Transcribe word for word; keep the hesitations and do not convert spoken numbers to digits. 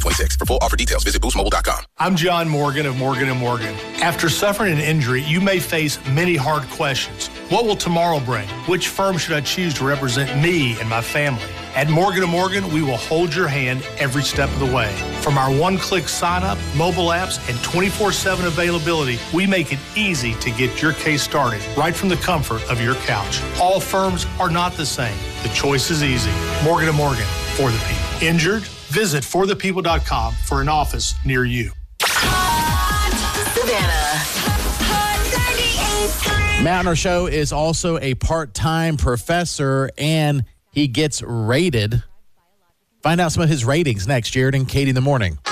twenty-six. For full offer details, visit boost mobile dot com. I'm John Morgan of Morgan and Morgan. After suffering an injury, you may face many hard questions. What will tomorrow bring? Which firm should I choose to represent me and my family? At Morgan and Morgan, we will hold your hand every step of the way. From our one-click sign-up, mobile apps, and twenty-four seven availability, we make it easy to get your case started right from the comfort of your couch. All firms are not the same. The choice is easy. Morgan and Morgan, for the people. Injured? Visit for the people dot com for an office near you. Matt on our show is also a part-time professor, and he gets rated. Find out some of his ratings next, Jared and Katie in the morning.